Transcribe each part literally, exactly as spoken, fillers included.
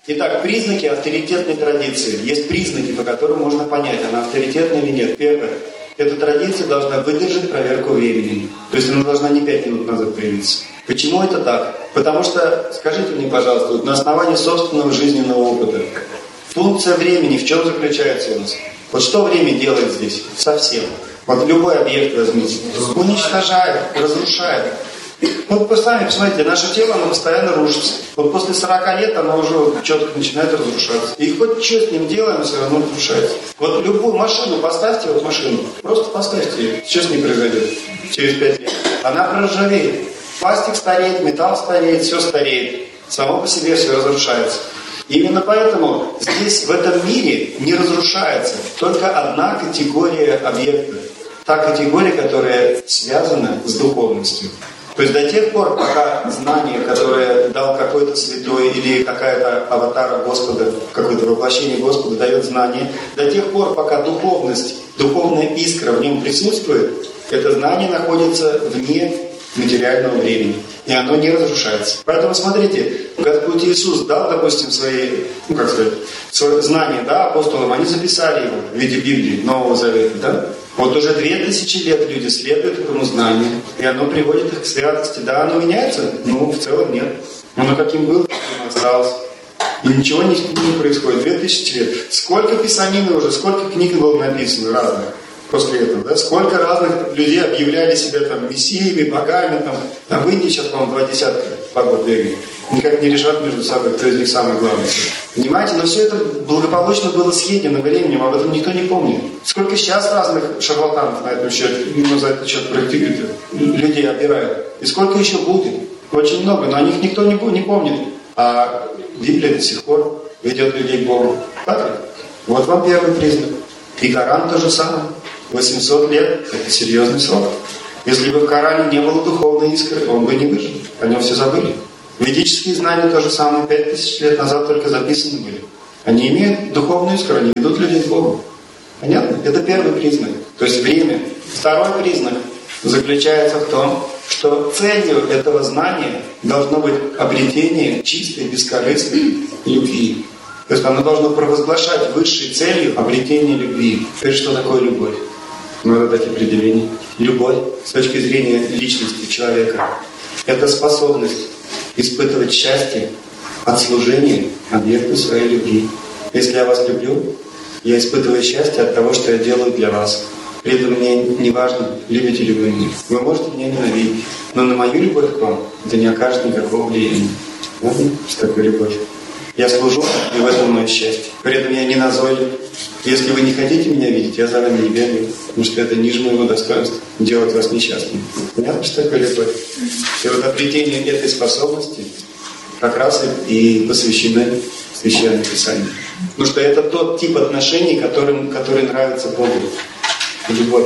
Итак, признаки авторитетной традиции. Есть признаки, по которым можно понять, она авторитетна или нет. Первое. Эта традиция должна выдержать проверку времени. То есть она должна не пять минут назад появиться. Почему это так? Потому что, скажите мне, пожалуйста, вот на основании собственного жизненного опыта, функция времени в чем заключается у нас? Вот что время делает здесь? Совсем. Вот любой объект возьмите. Уничтожает, разрушает. Вот вы сами посмотрите, наше тело, оно постоянно рушится. Вот после сорока лет оно уже четко начинает разрушаться. И хоть что с ним делаем, все равно разрушается. Вот любую машину поставьте, вот машину, просто поставьте ее. Что с ней произойдет через пять лет? Она проржавеет. Пластик стареет, металл стареет, все стареет. Само по себе все разрушается. Именно поэтому здесь, в этом мире, не разрушается только одна категория объектов. Та категория, которая связана с духовностью. То есть до тех пор, пока знание, которое дал какой-то святой или какая-то аватара Господа, какое-то воплощение Господа дает знание, до тех пор, пока духовность, духовная искра в нем присутствует, это знание находится вне материального времени. И оно не разрушается. Поэтому смотрите, Господь Иисус дал, допустим, свои, ну как сказать, свои знания, да, апостолам, они записали его в виде Библии, Нового Завета, да? Вот уже две тысячи лет люди следуют этому знанию, и оно приводит их к святости. Да, оно меняется? Ну, в целом нет. Оно каким было, таким осталось. И ничего не, не происходит. Две тысячи лет. Сколько писанины уже, сколько книг было написано разных после этого, да? Сколько разных людей объявляли себя там мессиями, богами, там, там в Индии сейчас, по-моему, два десятка богов бегает. Никак не решат между собой, кто из них самый главный. Понимаете, но все это благополучно было съедено временем, об этом никто не помнит. Сколько сейчас разных шарлатанов на этом счет, ну, за этот счет практикуют, людей обирают. И сколько еще будет? Очень много, но о них никто не, не помнит. А Библия до сих пор ведет людей к Богу. Так ли? Вот вам первый признак. И Коран то же самое. восемьсот лет – это серьезный срок. Если бы в Коране не было духовной искры, он бы не выжил. О нем все забыли. Ведические знания то же самое, пять тысяч лет назад только записаны были. Они имеют духовную искру, они ведут людей к Богу. Понятно? Это первый признак. То есть время. Второй признак заключается в том, что целью этого знания должно быть обретение чистой, бескорыстной любви. То есть оно должно провозглашать высшей целью обретение любви. Теперь что такое любовь? Надо дать определение. Любовь с точки зрения личности человека – это способность испытывать счастье от служения объекту своей любви. Если я вас люблю, я испытываю счастье от того, что я делаю для вас. При этом мне не важно, любите ли вы меня. Вы можете меня ненавидеть, но на мою любовь к вам это не окажет никакого влияния. Понятно, что такое любовь? Я служу, и в этом мое счастье. При этом я не назойлив. Если вы не хотите меня видеть, я за вами не бегаю, потому что это ниже моего достоинства делать вас несчастным. Понятно, что такое любовь? И вот обретение этой способности как раз и посвящено Священное Писание. Потому что это тот тип отношений, которым, который нравится Богу. Любовь.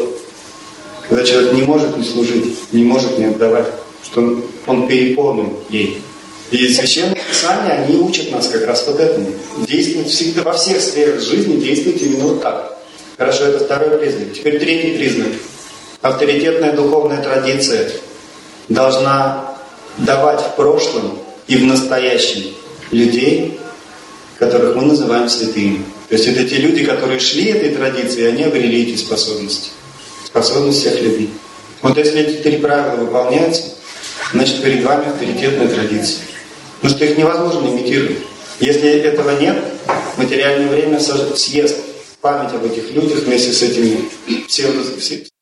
Когда человек не может не служить, не может не отдавать, что он, он переполнен ей. И Священное Писание, они учат нас как раз вот этому. Действовать всегда, во всех сферах жизни действовать именно вот так. Хорошо, это второй признак. Теперь третий признак. Авторитетная духовная традиция должна давать в прошлом и в настоящем людей, которых мы называем святыми. То есть это те люди, которые шли этой традицией, они обрели эти способности. Способность всех любви. Вот если эти три правила выполняются, значит перед вами авторитетная традиция. Потому что их невозможно имитировать. Если этого нет, материальное время съест память об этих людях вместе с этими всем,